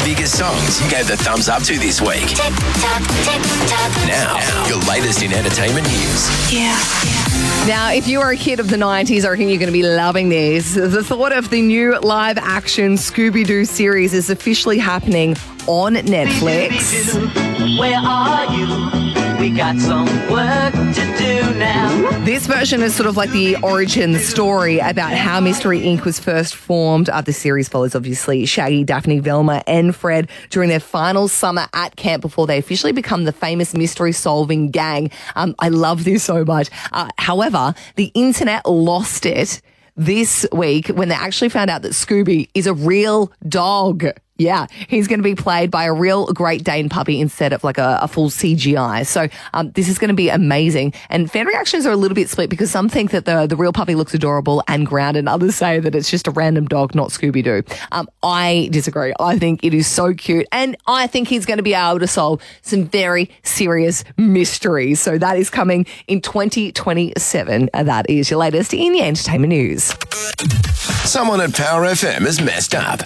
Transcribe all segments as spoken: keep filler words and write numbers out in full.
biggest songs you gave the thumbs up to this week. Tick tock, tick tock. Now, your latest in entertainment news. Yeah. Now, if you are a kid of the nineties, I reckon you're going to be loving this. The thought of the new live-action Scooby-Doo series is officially happening on Netflix. Where are you? We got some work to do now. This version is sort of like the origin story about how Mystery Incorporated was first formed. Uh, the series follows, obviously, Shaggy, Daphne, Velma and Fred during their final summer at camp before they officially become the famous mystery-solving gang. Um, I love this so much. Uh, however, the internet lost it this week when they actually found out that Scooby is a real dog. Yeah, he's going to be played by a real Great Dane puppy instead of like a, a full C G I. So um, this is going to be amazing. And fan reactions are a little bit split because some think that the, the real puppy looks adorable and grounded, and others say that it's just a random dog, not Scooby-Doo. Um, I disagree. I think it is so cute, and I think he's going to be able to solve some very serious mysteries. So that is coming in twenty twenty-seven. And that is your latest in the entertainment news. Someone at Power F M has messed up.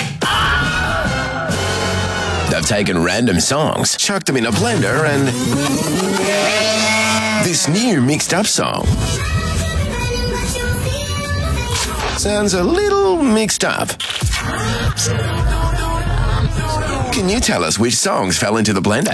They've taken random songs, chucked them in a blender, and this new mixed up song sounds a little mixed up. Can you tell us which songs fell into the blender?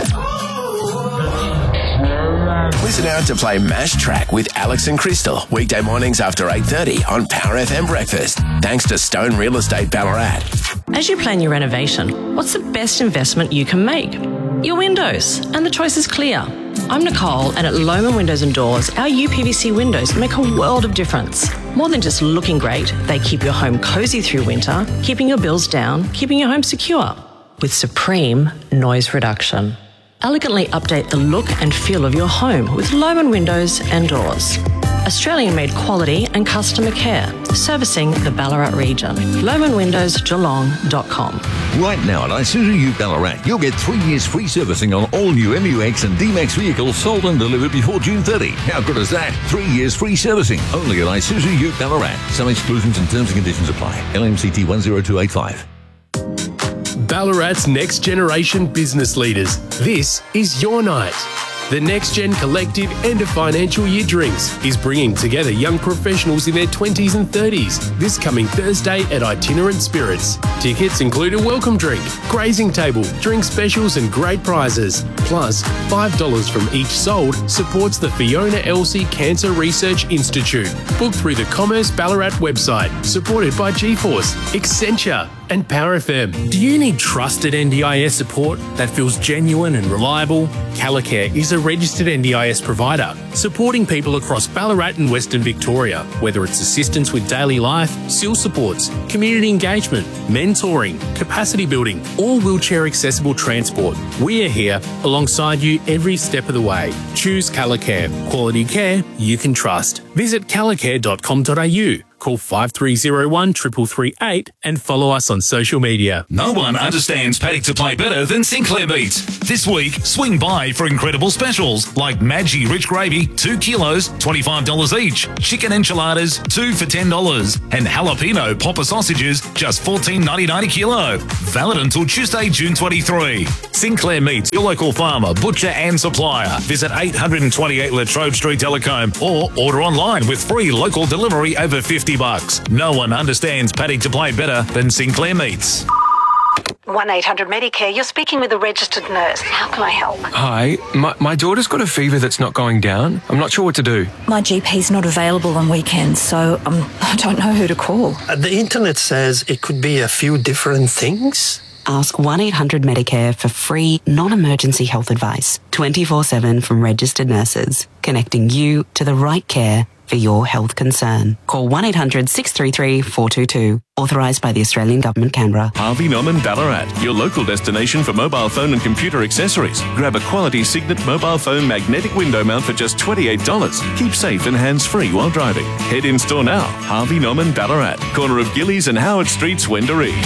Listen out to play Mash Track with Alex and Crystal, weekday mornings after eight thirty on Power F M Breakfast. Thanks to Stone Real Estate Ballarat. As you plan your renovation, what's the best investment you can make? Your windows, and the choice is clear. I'm Nicole, and at Lohmann Windows and Doors, our U P V C windows make a world of difference. More than just looking great, they keep your home cosy through winter, keeping your bills down, keeping your home secure. With supreme noise reduction. Elegantly update the look and feel of your home with Lohmann Windows and Doors. Australian-made quality and customer care, servicing the Ballarat region. lohmann windows geelong dot com. Right now at Isuzu U Ballarat, you'll get three years free servicing on all new M U X and D-Max vehicles sold and delivered before June thirtieth. How good is that? Three years free servicing, only at Isuzu U Ballarat. Some exclusions and terms and conditions apply. L M C T one zero two eight five. Ballarat's next generation business leaders. This is your night. The Next Gen Collective End of Financial Year Drinks is bringing together young professionals in their twenties and thirties this coming Thursday at Itinerant Spirits. Tickets include a welcome drink, grazing table, drink specials and great prizes. Plus, five dollars from each sold supports the Fiona Elsey Cancer Research Institute. Book through the Commerce Ballarat website, supported by GeForce, Accenture and Power F M. Do you need trusted N D I S support that feels genuine and reliable? Calicare is a registered N D I S provider, supporting people across Ballarat and Western Victoria, whether it's assistance with daily life, S I L supports, community engagement, mentoring, capacity building, or wheelchair accessible transport. We are here alongside you every step of the way. Choose Calicare, quality care you can trust. Visit calicare dot com dot a u. Call five three zero one, three three three eight and follow us on social media. No one understands paddock to play better than Sinclair Meats. This week, swing by for incredible specials like Maggi Rich Gravy, two kilos, twenty-five dollars each. Chicken enchiladas, two for ten dollars. And jalapeno popper sausages, just fourteen ninety-nine a kilo. Valid until Tuesday, June twenty-third. Sinclair Meats, your local farmer, butcher and supplier. Visit eight twenty-eight Latrobe Street, Telecombe, or order online with free local delivery over fifty bucks. No one understands paddock to play better than Sinclair Meats. one eight hundred Medicare, you're speaking with a registered nurse. How can I help? Hi, my, my daughter's got a fever that's not going down. I'm not sure what to do. My G P's not available on weekends, so um, I don't know who to call. Uh, the internet says it could be a few different things. Ask one eight hundred Medicare for free, non-emergency health advice, twenty-four seven from registered nurses, connecting you to the right care for your health concern. Call one eight hundred six three three four two two. Authorised by the Australian Government, Canberra. Harvey Norman Ballarat, your local destination for mobile phone and computer accessories. Grab a quality Signet mobile phone magnetic window mount for just twenty-eight dollars. Keep safe and hands-free while driving. Head in store now. Harvey Norman Ballarat, corner of Gillies and Howard Streets, Wendouree.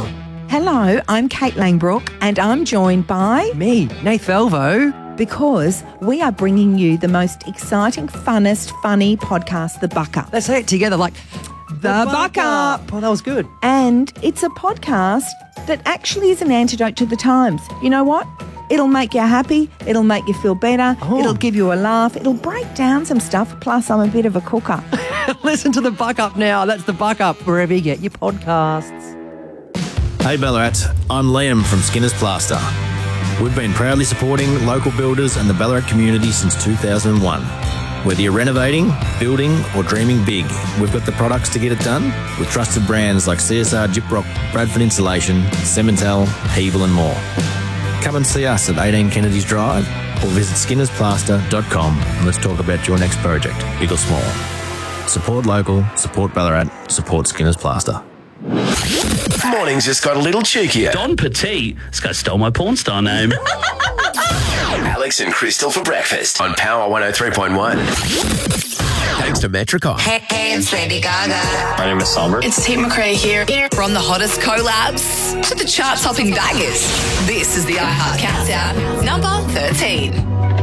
Hello, I'm Kate Langbrook and I'm joined by... me, Nath Velvo. Because we are bringing you the most exciting, funnest, funny podcast, The Buck Up. Let's say it together like... The Buck Up. Oh, that was good. And it's a podcast that actually is an antidote to the times. You know what? It'll make you happy. It'll make you feel better. Oh. It'll give you a laugh. It'll break down some stuff. Plus, I'm a bit of a cooker. Listen to the Buck Up now. That's the Buck Up wherever you get your podcasts. Hey Ballarat, I'm Liam from Skinner's Plaster. We've been proudly supporting local builders and the Ballarat community since two thousand one. Whether you're renovating, building or dreaming big, we've got the products to get it done with trusted brands like C S R Gyprock, Bradford Insulation, Cemental, Hebel and more. Come and see us at eighteen Kennedy's Drive or visit skinners plaster dot com and let's talk about your next project, big or small. Support local, support Ballarat, support Skinner's Plaster. Mornings just got a little cheekier. Don Petit. This guy stole my porn star name. Alex and Crystal for breakfast on Power one oh three point one. Thanks to Metricon. Hey, hey, it's Lady Gaga. My name is Somber. It's Tate McRae here. From the hottest collabs to the chart-topping bangers, this is the iHeart Countdown, number thirteen.